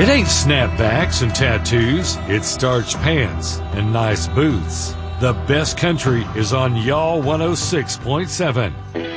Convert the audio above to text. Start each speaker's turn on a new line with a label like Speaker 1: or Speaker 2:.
Speaker 1: It ain't snapbacks and tattoos, it's starched pants and nice boots. The best country is on Y'all 106.7.